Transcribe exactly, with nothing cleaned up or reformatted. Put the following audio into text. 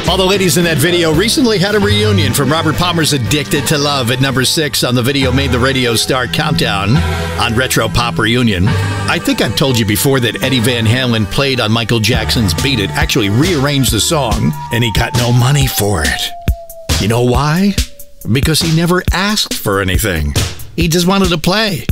All the ladies in that video recently had a reunion from Robert Palmer's Addicted to Love at number six on the Video Made the Radio Star Countdown on Retro Pop Reunion. I think I've told you before that Eddie Van Halen played on Michael Jackson's Beat It, actually rearranged the song, and he got no money for it. You know why? Because he never asked for anything. He just wanted to play.